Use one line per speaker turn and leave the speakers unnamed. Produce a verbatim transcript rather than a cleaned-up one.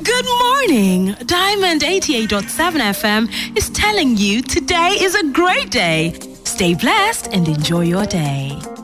Good morning. Diamond eighty-eight point seven F M is telling you today is a great day. Stay blessed and enjoy your day.